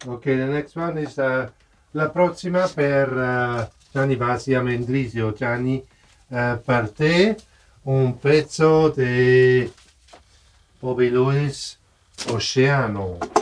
Ok, the next one is la prossima per Gianni Vasi Amendrisio. Gianni, per te un pezzo di Bobby Lewis, Oceano.